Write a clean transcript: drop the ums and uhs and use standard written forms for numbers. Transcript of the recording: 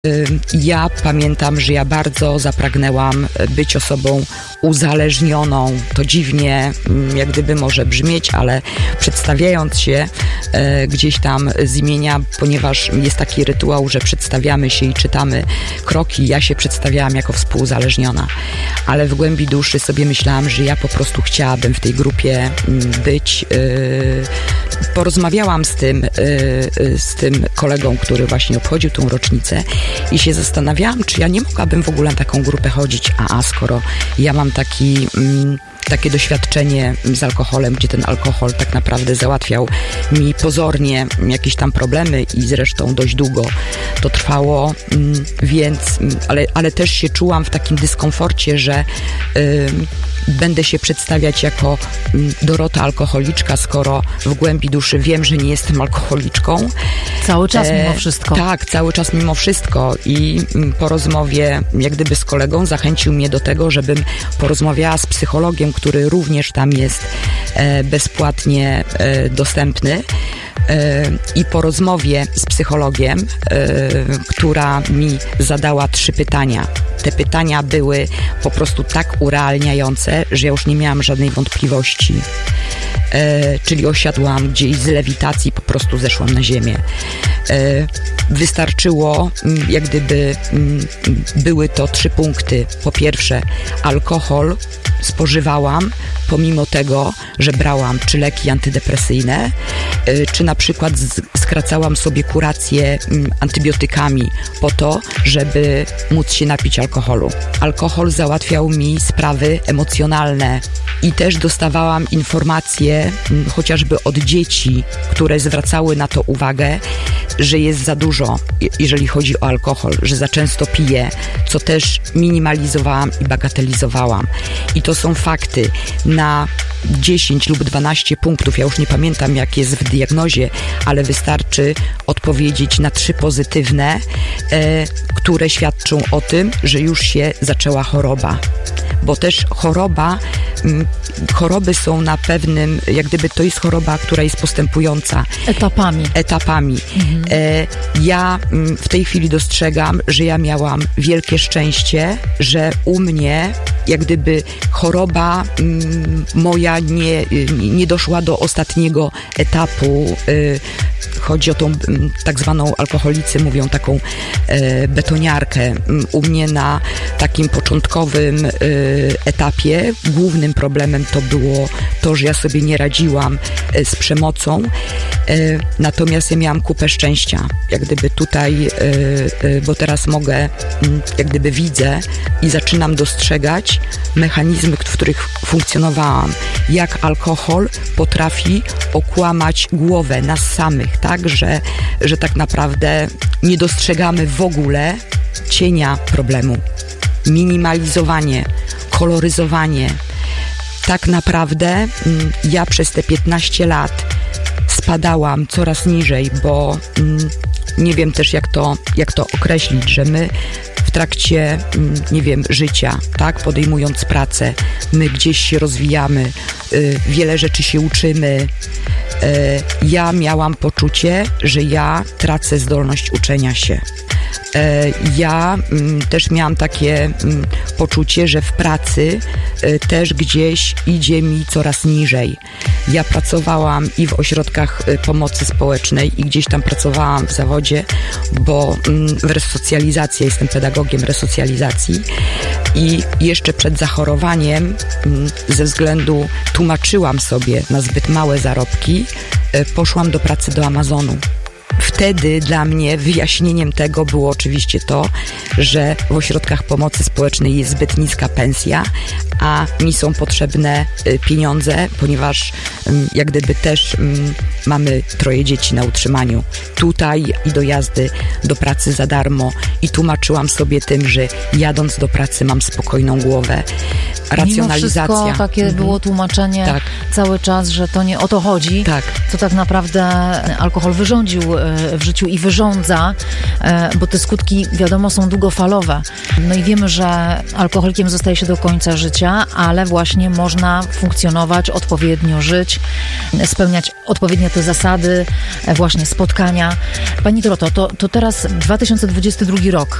Ja pamiętam, że ja bardzo zapragnęłam być osobą uzależnioną. To dziwnie jak gdyby może brzmieć, ale przedstawiając się gdzieś tam z imienia, ponieważ jest taki rytuał, że przedstawiamy się i czytamy kroki, ja się przedstawiałam jako współuzależniona, ale w głębi duszy sobie myślałam, że ja po prostu chciałabym w tej grupie być. Porozmawiałam z tym kolegą, który właśnie obchodził tą rocznicę i się zastanawiałam, czy ja nie mogłabym w ogóle na taką grupę chodzić, skoro ja mam takie doświadczenie z alkoholem, gdzie ten alkohol tak naprawdę załatwiał mi pozornie jakieś tam problemy i zresztą dość długo to trwało, więc, ale też się czułam w takim dyskomforcie, że będę się przedstawiać jako Dorota alkoholiczka, skoro w głębi duszy wiem, że nie jestem alkoholiczką. Cały czas mimo wszystko. Tak, cały czas mimo wszystko i po rozmowie jak gdyby z kolegą zachęcił mnie do tego, żebym porozmawiała z psychologiem, który również tam jest bezpłatnie dostępny. I po rozmowie z psychologiem, która mi zadała 3 pytania. Te pytania były po prostu tak urealniające, że ja już nie miałam żadnej wątpliwości. Czyli osiadłam gdzieś z lewitacji, po prostu zeszłam na ziemię. Wystarczyło, jak gdyby były to 3 punkty. Po pierwsze, alkohol spożywałam, pomimo tego, że brałam czy leki antydepresyjne, czy na przykład skracałam sobie kurację antybiotykami po to, żeby móc się napić alkoholu. Alkohol załatwiał mi sprawy emocjonalne i też dostawałam informacje chociażby od dzieci, które zwracały na to uwagę, że jest za dużo, jeżeli chodzi o alkohol, że za często piję, co też minimalizowałam i bagatelizowałam. I to są fakty. Na 10 lub 12 punktów, ja już nie pamiętam jak jest w diagnozie, ale wystarczy odpowiedzieć na 3 pozytywne, które świadczą o tym, że już się zaczęła choroba. Bo też choroby są na pewnym, jak gdyby to jest choroba, która jest postępująca. Etapami. Ja w tej chwili dostrzegam, że ja miałam wielkie szczęście, że u mnie jak gdyby choroba moja nie doszła do ostatniego etapu. Chodzi o tą tak zwaną, alkoholicy mówią, taką betoniarkę. U mnie na takim początkowym etapie głównym problemem to było to, że ja sobie nie radziłam z przemocą, natomiast ja miałam kupę szczęścia. Jak gdyby tutaj, bo teraz mogę, jak gdyby widzę i zaczynam dostrzegać mechanizmy, w których funkcjonowałam. Jak alkohol potrafi okłamać głowę nas samych, tak? Że tak naprawdę nie dostrzegamy w ogóle cienia problemu. Minimalizowanie, koloryzowanie. Tak naprawdę ja przez te 15 lat spadałam coraz niżej, bo nie wiem też jak to określić, że my w trakcie, nie wiem, życia, tak, podejmując pracę, my gdzieś się rozwijamy, wiele rzeczy się uczymy. Ja miałam poczucie, że ja tracę zdolność uczenia się. Ja też miałam takie poczucie, że w pracy też gdzieś idzie mi coraz niżej. Ja pracowałam i w ośrodkach pomocy społecznej i gdzieś tam pracowałam w zawodzie, bo w resocjalizacji, jestem pedagogiem resocjalizacji i jeszcze przed zachorowaniem ze względu tłumaczyłam sobie na zbyt małe zarobki, poszłam do pracy do Amazonu. Wtedy dla mnie wyjaśnieniem tego było oczywiście to, że w ośrodkach pomocy społecznej jest zbyt niska pensja, a mi są potrzebne pieniądze, ponieważ jak gdyby też mamy 3 dzieci na utrzymaniu. Tutaj i dojazdy do pracy za darmo i tłumaczyłam sobie tym, że jadąc do pracy mam spokojną głowę. Racjonalizacja. Mimo wszystko takie było tłumaczenie cały czas, że to nie o to chodzi. Tak. To tak naprawdę alkohol wyrządził w życiu i wyrządza, bo te skutki, wiadomo, są długofalowe. No i wiemy, że alkoholikiem zostaje się do końca życia, ale właśnie można funkcjonować, odpowiednio żyć, spełniać odpowiednio te zasady, właśnie spotkania. Pani Doroto, to teraz 2022 rok.